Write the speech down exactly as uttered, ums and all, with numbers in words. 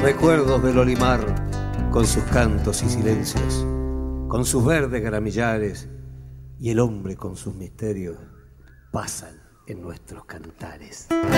recuerdos del olimar, con sus cantos y silencios, con sus verdes gramillares, y el hombre con sus misterios, pasan en nuestros cantares.